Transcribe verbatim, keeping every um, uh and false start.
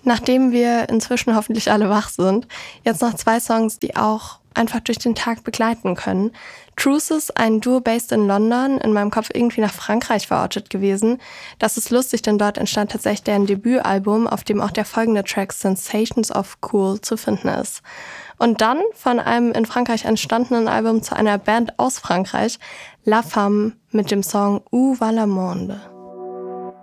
Nachdem wir inzwischen hoffentlich alle wach sind, jetzt noch zwei Songs, die auch einfach durch den Tag begleiten können. Truces, ein Duo based in London, in meinem Kopf irgendwie nach Frankreich verortet gewesen. Das ist lustig, denn dort entstand tatsächlich deren Debütalbum, auf dem auch der folgende Track Sensations of Cool zu finden ist. Und dann von einem in Frankreich entstandenen Album zu einer Band aus Frankreich, La Femme mit dem Song Où va le monde?